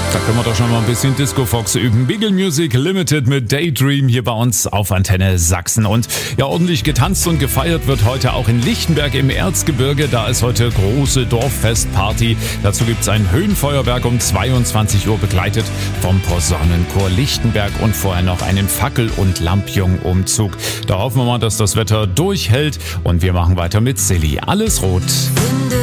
Da können wir doch schon mal ein bisschen Disco Fox üben. Beagle Music Limited mit Daydream hier bei uns auf Antenne Sachsen. Und ja, ordentlich getanzt und gefeiert wird heute auch in Lichtenberg im Erzgebirge. Da ist heute große Dorffestparty. Dazu gibt's ein Höhenfeuerwerk um 22 Uhr, begleitet vom Posaunenchor Lichtenberg und vorher noch einen Fackel- und Lampion-Umzug. Da hoffen wir mal, dass das Wetter durchhält und wir machen weiter mit Silly. Alles rot.